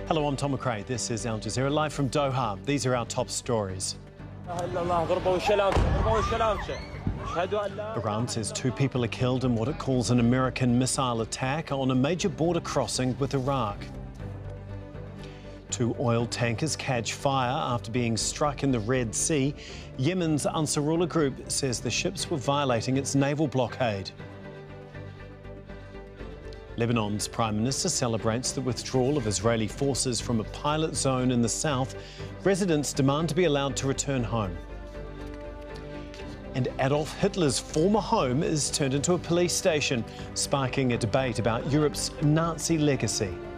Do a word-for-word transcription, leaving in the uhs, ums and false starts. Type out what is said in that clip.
Hello, I'm Tom McRae. This is Al Jazeera live from Doha. These are our top stories. Iran says two people are killed in what it calls an American missile attack on a major border crossing with Iraq. Two oil tankers catch fire after being struck in the Red Sea. Yemen's Ansarullah group says the ships were violating its naval blockade. Lebanon's Prime Minister celebrates the withdrawal of Israeli forces from a pilot zone in the south. Residents demand to be allowed to return home. And Adolf Hitler's former home is turned into a police station, sparking a debate about Europe's Nazi legacy.